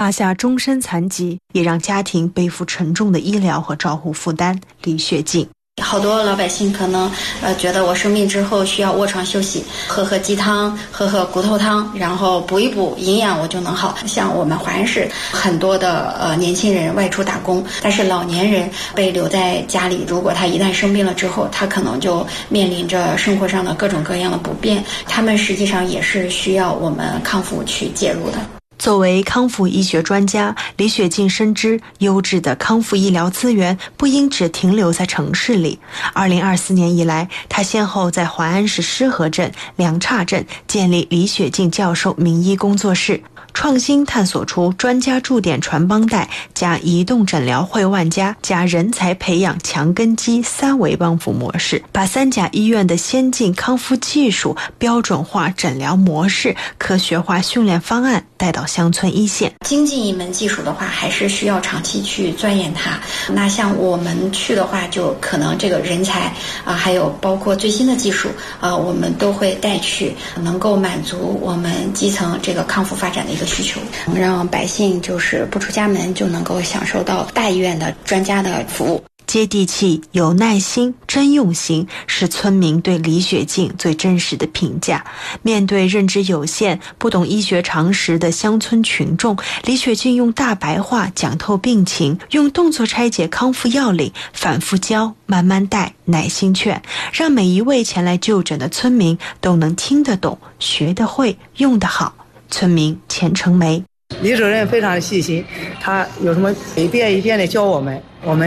拿下终身残疾，也让家庭背负沉重的医疗和照护负担。李雪静。 好多老百姓可能觉得我生病之后需要卧床休息，喝喝鸡汤，喝喝骨头汤，然后补一补营养我就能好。像我们华安市很多的年轻人外出打工，但是老年人被留在家里，如果他一旦生病了之后，他可能就面临着生活上的各种各样的不便，他们实际上也是需要我们康复去介入的。 作为康复医学专家，李雪静深知优质的康复医疗资源不应只停留在城市里。2024年以来，她先后在淮安市施河镇、梁岔镇建立李雪静教授名医工作室，创新探索出专家驻点传帮带加移动诊疗会万家加人才培养强根基三维帮扶模式，把三甲医院的先进康复技术、标准化诊疗模式、科学化训练方案带到乡村一线。 精进一门技术的话，还是需要长期去钻研它。那像我们去的话，就可能这个人才还有包括最新的技术我们都会带去，能够满足我们基层这个康复发展的一个需求，让百姓就是不出家门就能够享受到大医院的专家的服务。 接地气、有耐心、真用心，是村民对李雪静最真实的评价。面对认知有限、不懂医学常识的乡村群众，李雪静用大白话讲透病情，用动作拆解康复要领，反复教、慢慢带、耐心劝，让每一位前来就诊的村民都能听得懂、学得会、用得好。村民钱成梅。 李主任非常的细心，他有什么一遍一遍的教我们